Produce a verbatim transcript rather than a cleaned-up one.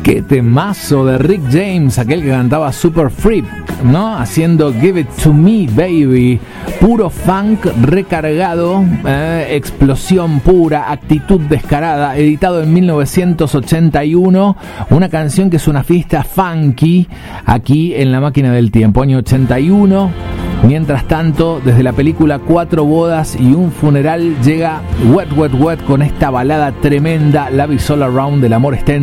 Qué temazo de Rick James, aquel que cantaba Super Freak, ¿no? Haciendo Give It To Me, Baby. Puro funk recargado, eh, explosión pura, actitud descarada. Editado en mil novecientos ochenta y uno. Una canción que es una fiesta funky aquí en La Máquina del Tiempo, año ochenta y uno. Mientras tanto, desde la película Cuatro bodas y un funeral llega Wet Wet Wet con esta balada tremenda, Love Is All Around, del amor está en